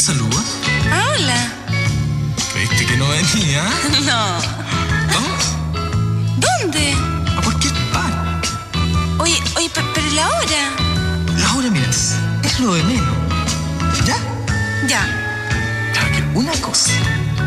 saluda? Ah, hola. ¿Creíste que no venía? No. ¿Vamos? ¿Dónde? ¿A cualquier parte? Oye, pero la hora. La hora, mira, es lo de menos. ¿Ya? Ya. Ya que una cosa.